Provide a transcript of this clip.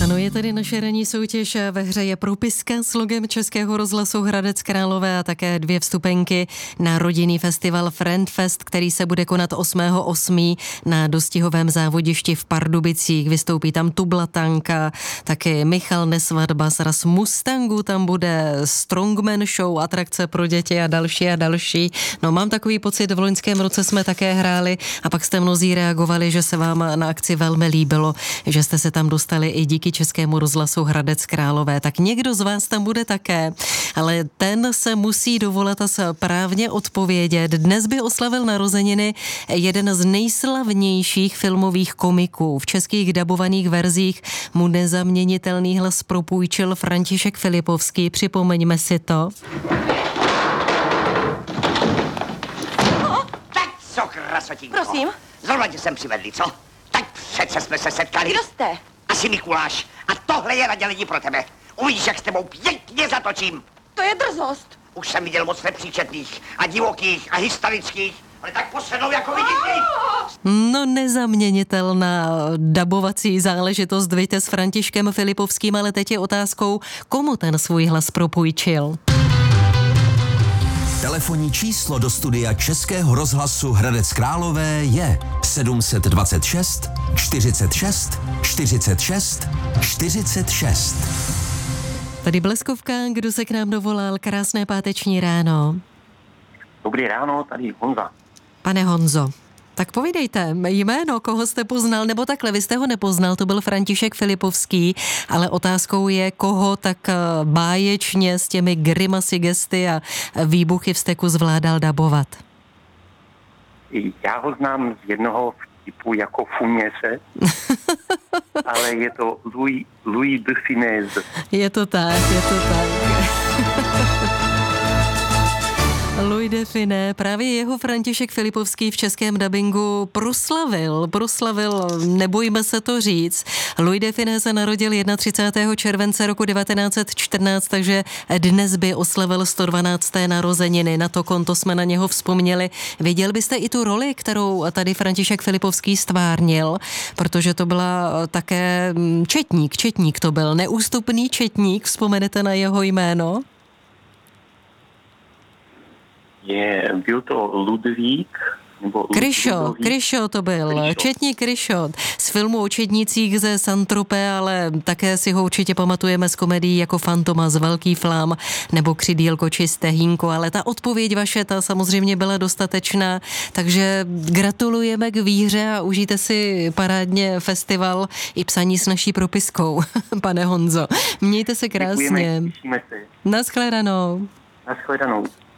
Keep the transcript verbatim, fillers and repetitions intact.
Ano, je tady naše ranní soutěž. Ve hře je propiska s logem Českého rozhlasu Hradec Králové a také dvě vstupenky na rodinný festival Friendfest, který se bude konat osmého osmého na dostihovém závodišti v Pardubicích. Vystoupí tam Tublatanka, taky Michal Nesvadba, sraz Mustangu, tam bude Strongman Show, atrakce pro děti a další a další. No, mám takový pocit, v loňském roce jsme také hráli a pak jste mnozí reagovali, že se vám na akci velmi líbilo, že jste se tam dostali i díky Českému rozhlasu Hradec Králové. Tak někdo z vás tam bude také, ale ten se musí dovolat a správně odpovědět. Dnes by oslavil narozeniny jeden z nejslavnějších filmových komiků. V českých dabovaných verzích mu nezaměnitelný hlas propůjčil František Filipovský. Připomeňme si to. Tak co, krasotinko? Prosím? Zrovna tě sem přivedli, co? Tak přece jsme se setkali. Kdo jste? Asi Mikuláš. A tohle je nadělení pro tebe. Uvidíš, jak s tebou pěkně zatočím. To je drzost. Už jsem viděl moc nepříčetných a divokých a hysterických, ale tak posednou jako vidíte. No, nezaměnitelná dabovací záležitost, dvejte s Františkem Filipovským, ale teď je otázkou, komu ten svůj hlas propůjčil. Telefonní číslo do studia Českého rozhlasu Hradec Králové je sedm dvacet šest, čtyřicet šest, čtyřicet šest, čtyřicet šest. Tady Bleskovka, kdo se k nám dovolal, krásné páteční ráno. Dobrý ráno, tady Honza. Pane Honzo, tak povídejte, jméno, koho jste poznal, nebo takhle, vy jste ho nepoznal, to byl František Filipovský, ale otázkou je, koho tak báječně s těmi grimasy, gesty a výbuchy vzteku zvládal dabovat. Já ho znám z jednoho vtipu jako Funěse, ale je to Louis, Louis de Funès. Je to tak, je to tak. Louis de Funès, právě jeho František Filipovský v českém dabingu proslavil, proslavil, nebojíme se to říct. Louis de Funès se narodil třicátého prvního července roku devatenáct set čtrnáct, takže dnes by oslavil sto dvanácté narozeniny. Na to konto jsme na něho vzpomněli. Viděl byste i tu roli, kterou tady František Filipovský stvárnil, protože to byla také četník, četník to byl, neústupný četník, vzpomenete na jeho jméno? Je, byl to Ludvík, nebo Kryšo, Kryšo to byl, Kryšo. Četník Kryšo, z filmu o četnících ze Saint-Tropez, ale také si ho určitě pamatujeme z komedií jako Fantomas, Velký flám nebo Křidílko či Stehínko, ale ta odpověď vaše, ta samozřejmě byla dostatečná, takže gratulujeme k výhře a užijte si parádně festival i psaní s naší propiskou, pane Honzo. Mějte se krásně. Děkujeme, těšíme se. Naschledanou. Naschledanou.